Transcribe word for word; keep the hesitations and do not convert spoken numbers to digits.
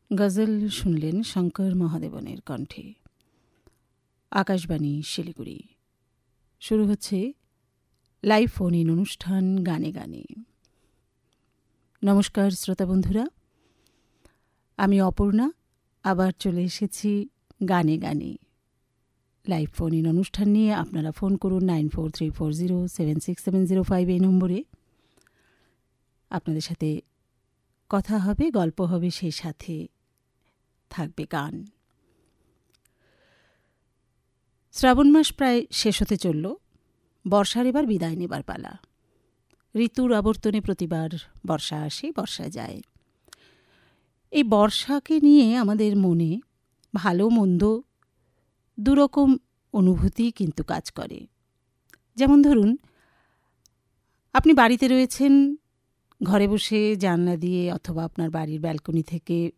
গজল শুনলেন শঙ্কর মহাদেবনের কণ্ঠে। আকাশবাণী শিলিগুড়ি। শুরু হচ্ছে লাইভ ফোন ইন অনুষ্ঠান গানে গানে। নমস্কার শ্রোতা বন্ধুরা, আমি অপর্ণা আবার চলে এসেছি গানে গানে। লাইভ ফোন ইন অনুষ্ঠান নিয়ে আপনারা ফোন করুন nine four three four zero seven six seven zero five এই নম্বরে। আপনাদের সাথে কথা হবে, গল্প হবে, সেই সাথে থাকবে গান। শ্রাবণ মাস প্রায় শেষ হতে চলল, বর্ষার এবার বিদায় নেবার পালা। ঋতুর আবর্তনে প্রতিবার বর্ষা আসে, বর্ষা যায়। এই বর্ষাকে নিয়ে আমাদের মনে ভালো মন্দ দুরকম অনুভূতি কিন্তু কাজ করে। যেমন ধরুন, আপনি বাড়িতে রয়েছেন, ঘরে বসে জানলা দিয়ে অথবা আপনার বাড়ির ব্যালকনি থেকে